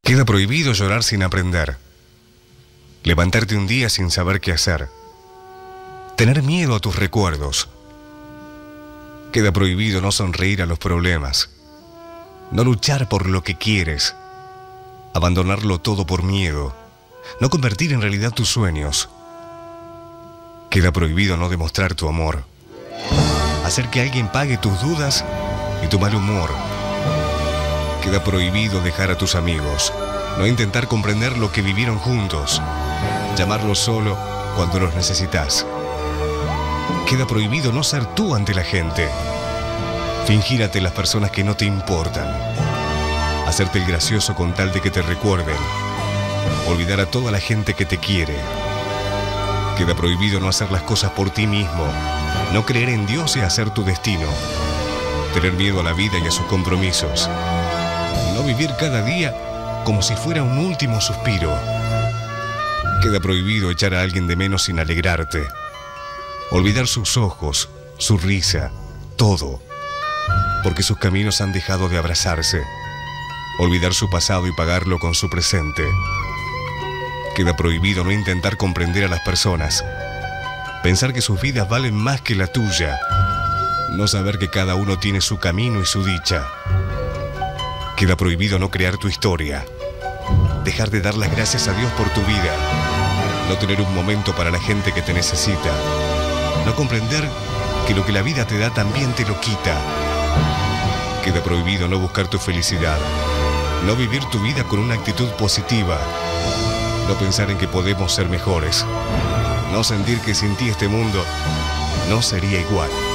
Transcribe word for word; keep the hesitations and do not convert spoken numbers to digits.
Queda prohibido llorar sin aprender, levantarte un día sin saber qué hacer, tener miedo a tus recuerdos. Queda prohibido no sonreír a los problemas, no luchar por lo que quieres, abandonarlo todo por miedo, no convertir en realidad tus sueños. Queda prohibido no demostrar tu amor, hacer que alguien pague tus dudas y tu mal humor. Queda prohibido dejar a tus amigos, no intentar comprender lo que vivieron juntos, llamarlos solo cuando los necesitas. Queda prohibido no ser tú ante la gente, fingir ante las personas que no te importan, hacerte el gracioso con tal de que te recuerden, olvidar a toda la gente que te quiere. Queda prohibido no hacer las cosas por ti mismo, no creer en Dios y hacer tu destino, tener miedo a la vida y a sus compromisos, no vivir cada día como si fuera un último suspiro. Queda prohibido echar a alguien de menos sin alegrarte, olvidar sus ojos, su risa, todo, porque sus caminos han dejado de abrazarse, olvidar su pasado y pagarlo con su presente. Queda prohibido no intentar comprender a las personas, pensar que sus vidas valen más que la tuya, no saber que cada uno tiene su camino y su dicha. Queda prohibido no crear tu historia, dejar de dar las gracias a Dios por tu vida, no tener un momento para la gente que te necesita, no comprender que lo que la vida te da también te lo quita. Queda prohibido no buscar tu felicidad, no vivir tu vida con una actitud positiva, no pensar en que podemos ser mejores, no sentir que sin ti este mundo no sería igual.